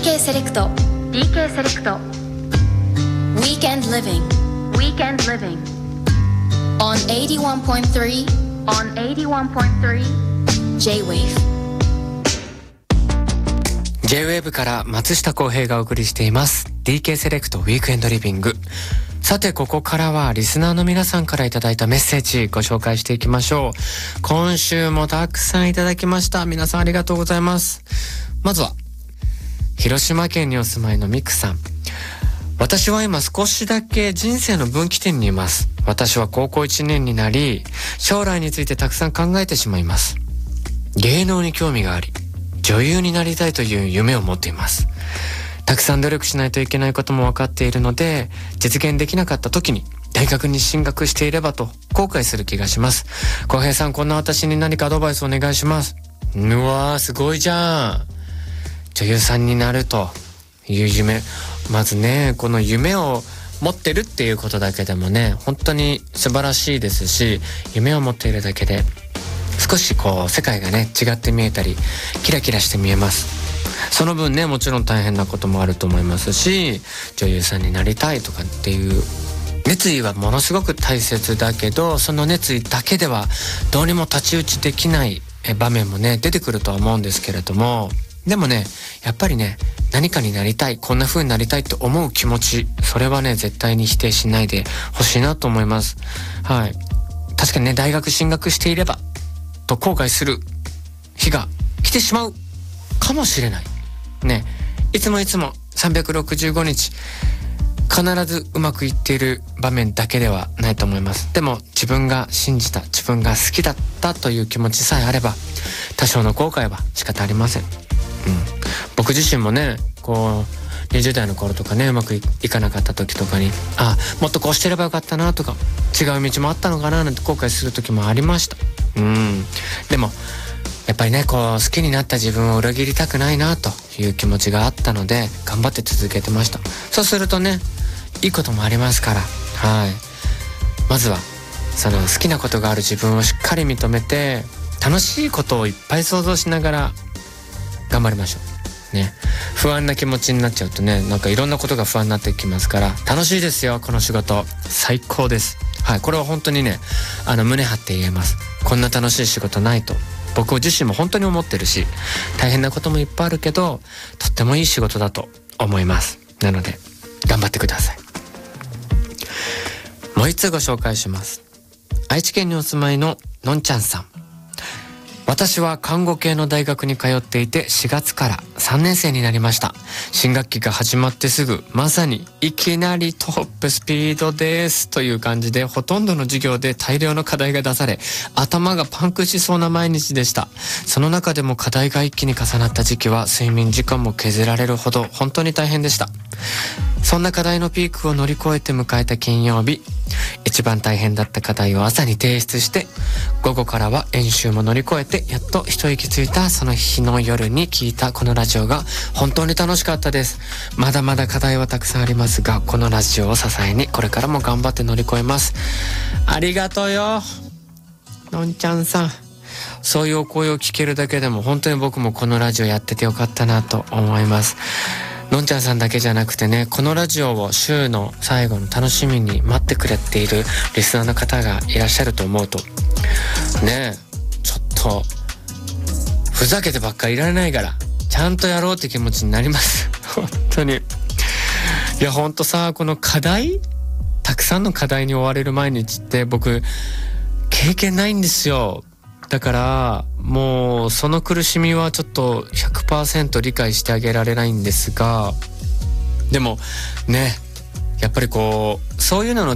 DK セレクト Weekend Living on 81.3 J-Wave J-Wave から松下洸平がお送りしています DK セレクトウィークエンドリビング。さてここからはリスナーの皆さんからいただいたメッセージご紹介していきましょう。今週もたくさんいただきました。皆さんありがとうございます。まずは広島県にお住まいのミクさん。私は今少しだけ人生の分岐点にいます。私は高校1年になり将来についてたくさん考えてしまいます。芸能に興味があり女優になりたいという夢を持っています。たくさん努力しないといけないことも分かっているので実現できなかった時に大学に進学していればと後悔する気がします。洸平さん、こんな私に何かアドバイスお願いします。うわー、すごいじゃん。女優さんになるという夢、まずねこの夢を持ってるっていうことだけでもね本当に素晴らしいですし、夢を持っているだけで少しこう世界がね違って見えたりキラキラして見えます。その分ねもちろん大変なこともあると思いますし、女優さんになりたいとかっていう熱意はものすごく大切だけど、その熱意だけではどうにも太刀打ちできない場面もね出てくるとは思うんですけれども、でもねやっぱりね何かになりたい、こんな風になりたいと思う気持ち、それはね絶対に否定しないでほしいなと思います。はい、確かにね大学進学していればと後悔する日が来てしまうかもしれないね。いつも365日必ずうまくいっている場面だけではないと思います。でも自分が信じた、自分が好きだったという気持ちさえあれば多少の後悔は仕方ありません。僕自身もねこう20代の頃とかねうまくいかなかった時とかにもっとこうしてればよかったなとか違う道もあったのかななんて後悔する時もありました。でもやっぱりねこう好きになった自分を裏切りたくないなという気持ちがあったので頑張って続けてました。そうするとねいいこともありますから、はい、まずはその好きなことがある自分をしっかり認めて楽しいことをいっぱい想像しながら頑張りましょうね。不安な気持ちになっちゃうとねなんかいろんなことが不安になってきますから、楽しいですよこの仕事最高です。はい、これは本当にね胸張って言えます。こんな楽しい仕事ないと僕自身も本当に思ってるし、大変なこともいっぱいあるけどとってもいい仕事だと思います。なので頑張ってください。もう一つご紹介します。愛知県にお住まいののんちゃんさん。私は看護系の大学に通っていて4月から3年生になりました。新学期が始まってすぐまさにいきなりトップスピードですという感じでほとんどの授業で大量の課題が出され頭がパンクしそうな毎日でした。その中でも課題が一気に重なった時期は睡眠時間も削られるほど本当に大変でした。そんな課題のピークを乗り越えて迎えた金曜日、一番大変だった課題を朝に提出して午後からは演習も乗り越えてやっと一息ついたその日の夜に聞いたこのラジオが本当に楽しかったです。まだまだ課題はたくさんありますがこのラジオを支えにこれからも頑張って乗り越えます。ありがとうよのんちゃんさん。そういうお声を聞けるだけでも本当に僕もこのラジオやっててよかったなと思います。のんちゃんさんだけじゃなくてねこのラジオを週の最後の楽しみに待ってくれているリスナーの方がいらっしゃると思うとねちょっとふざけてばっかりいられないからちゃんとやろうって気持ちになります本当に。いやほんとさこの課題たくさんの課題に追われる毎日って僕経験ないんですよ。だからもうその苦しみはちょっと 100% 理解してあげられないんですが、でもねやっぱりこうそういうのの